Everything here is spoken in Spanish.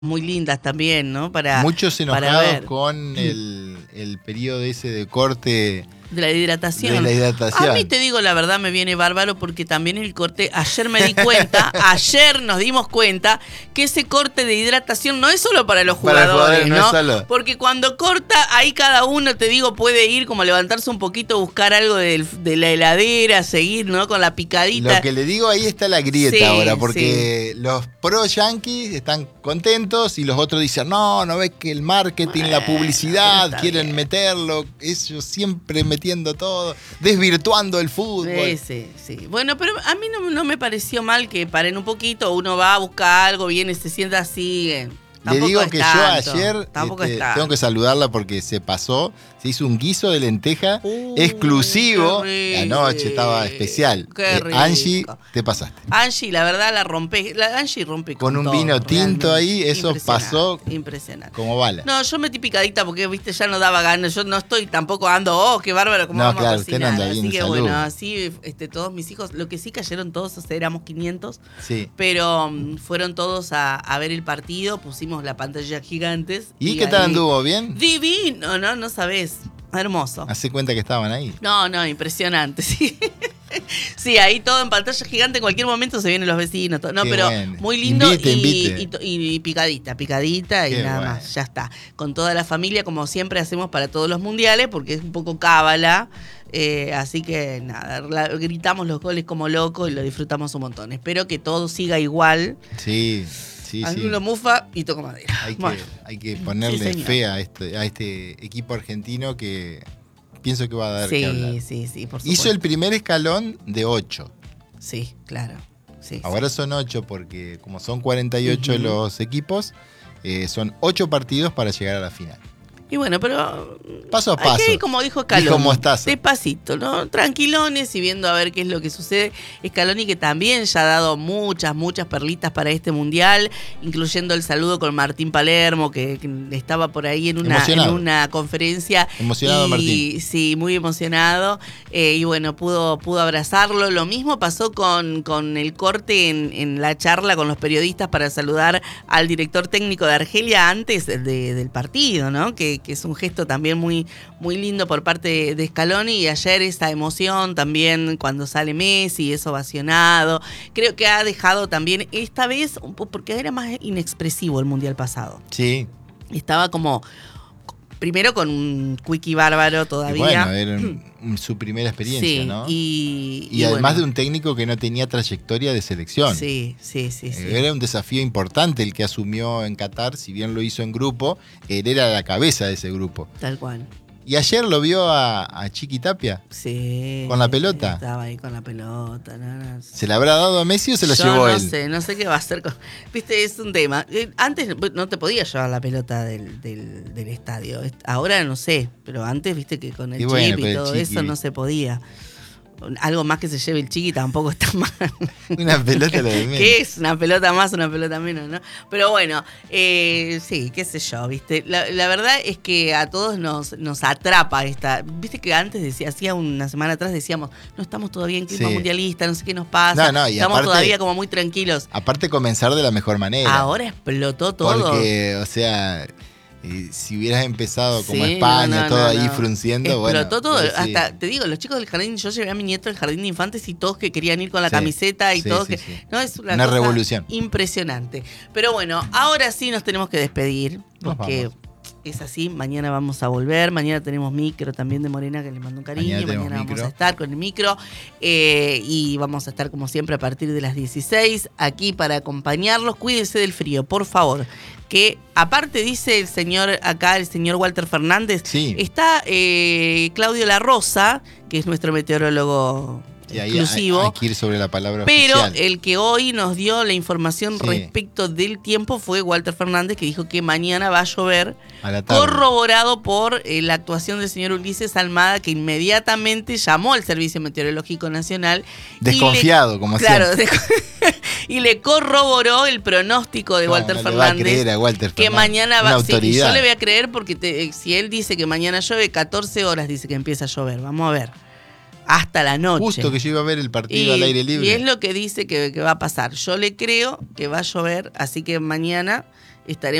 muy lindas también, ¿no? Muchos para enojados ver. con el periodo ese de corte De la hidratación. de la hidratación. A mí te digo la verdad, me viene bárbaro porque también el corte, ayer me di cuenta, ayer nos dimos cuenta que ese corte de hidratación no es solo para los Para los jugadores, jugadores, no ¿no? es solo. Porque cuando corta, ahí cada uno, te digo, puede ir como a levantarse un poquito, buscar algo de la heladera, seguir, ¿no? Con la picadita. Lo que le digo, ahí está la grieta Sí, ahora, porque los pro yankees están contentos y los otros dicen, no ves que el marketing, la publicidad, pero está quieren bien. meterlo, ellos siempre metiendo todo, desvirtuando el fútbol. Sí. Bueno, pero a mí no me pareció mal que paren un poquito, uno va a buscar algo, viene, se sienta así. Le digo que yo ayer Tampoco tengo que saludarla porque se pasó, se hizo un guiso de lenteja exclusivo. Qué Anoche estaba rico, especial. qué rico. Angie, te pasaste. Angie, la verdad, la rompe. Angie rompe Con un todo, vino tinto realmente. ahí, eso pasó Impresionante. como bala. No, yo metí picadita porque, viste, ya no daba ganas. Yo no estoy tampoco ando, qué bárbaro, cómo No, vamos claro, a usted no cocinar. anda bien Así de que salud. bueno, así todos mis hijos, lo que sí cayeron todos, o sea, éramos 500, Sí. pero fueron todos a ver el partido, pusimos la pantalla gigantes. ¿Y qué tal ahí- anduvo? ¿Bien? Divino, no sabés. Hermoso. Hace cuenta que estaban ahí. No, impresionante, sí. Sí, ahí todo en pantalla gigante, en cualquier momento se vienen los vecinos. Todo. No, Qué pero bueno. muy lindo Invite. y picadita y Qué nada bueno. más, ya está. Con toda la familia, como siempre hacemos para todos los mundiales, porque es un poco cábala. Así que nada, gritamos los goles como locos y lo disfrutamos un montón. Espero que todo siga igual. Sí. Anulo mufa y toco madera. Hay que ponerle Sí, señor. fe a este equipo argentino que pienso que va a dar que hablar. Sí, por supuesto. Hizo el primer escalón de 8. Sí, claro. Sí, Ahora son 8 porque como son 48 los equipos, son 8 partidos para llegar a la final. Y bueno, pero Paso a hay paso. que ir, como dijo Scaloni, Dijo Mostaza. despacito, ¿no? Tranquilones y viendo a ver qué es lo que sucede. Scaloni, que también ya ha dado muchas perlitas para este mundial, incluyendo el saludo con Martín Palermo, que estaba por ahí en una conferencia. Emocionado Martín. Sí, muy emocionado. Y bueno, pudo abrazarlo. Lo mismo pasó con el corte en la charla con los periodistas para saludar al director técnico de Argelia antes del partido, ¿no? Que es un gesto también muy lindo por parte de Scaloni, y ayer esa emoción también cuando sale Messi, es ovacionado. Creo que ha dejado también, esta vez, porque era más inexpresivo el Mundial pasado. Sí. Estaba como, primero con un Quickie bárbaro todavía. Y bueno, era su primera experiencia, sí, ¿no? Y además bueno, de un técnico que no tenía trayectoria de selección. Sí. Era un desafío importante el que asumió en Qatar, si bien lo hizo en grupo, él era la cabeza de ese grupo. Tal cual. ¿Y ayer lo vio a Chiqui Tapia? Sí. ¿Con la pelota? Estaba ahí con la pelota. No. ¿Se la habrá dado a Messi o se la Yo llevó no él? No sé qué va a hacer con... Viste, es un tema. Antes no te podías llevar la pelota del estadio. Ahora no sé, pero antes viste que con el Y bueno, chip y pero todo el Chiqui, eso no se podía. Algo más que se lleve el Chiqui tampoco está mal. Una pelota la de menos. ¿Qué es? Una pelota más, una pelota menos, ¿no? Pero bueno, sí, qué sé yo, ¿viste? La verdad es que a todos nos atrapa esta... Viste que antes hacía una semana atrás decíamos, no estamos todavía en clima mundialista, no sé qué nos pasa. No, y estamos aparte, todavía como muy tranquilos. Aparte comenzar de la mejor manera. Ahora explotó todo. Porque, o sea... si hubieras empezado como España, todo ahí frunciendo, explotó todo. Sí. Hasta, te digo, los chicos del jardín, yo llevé a mi nieto al jardín de infantes y todos que querían ir con la camiseta y todos que... Sí. No, es una cosa revolución. Impresionante. Pero bueno, ahora sí nos tenemos que despedir, porque es así, mañana vamos a volver, mañana tenemos micro también de Morena, que le mando un cariño, mañana vamos a estar con el micro, y vamos a estar como siempre a partir de las 16, aquí para acompañarlos. Cuídense del frío, por favor. Que aparte dice el señor Walter Fernández, está Claudio La Rosa, que es nuestro meteorólogo exclusivo. Hay que ir sobre la palabra pero oficial. El que hoy nos dio la información respecto del tiempo fue Walter Fernández, que dijo que mañana va a llover, corroborado por la actuación del señor Ulises Almada, que inmediatamente llamó al Servicio Meteorológico Nacional. Desconfiado, como siempre. Y le corroboró el pronóstico de Walter Fernández. Le va a creer a Walter Fernández, que mañana va a ser. Yo le voy a creer porque si él dice que mañana llueve, 14 horas dice que empieza a llover. Vamos a ver. Hasta la noche. Justo que yo iba a ver el partido al aire libre. Y es lo que dice que va a pasar. Yo le creo que va a llover, así que mañana estaremos